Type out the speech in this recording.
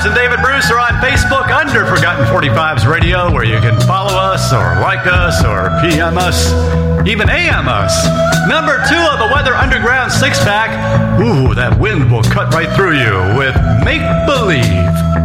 45s and David Bruce are on Facebook under Forgotten 45s Radio, where you can follow us or like us or PM us, even AM us. Number 2 of the Weather Underground 6-pack. Ooh, that wind will cut right through you with Make Believe.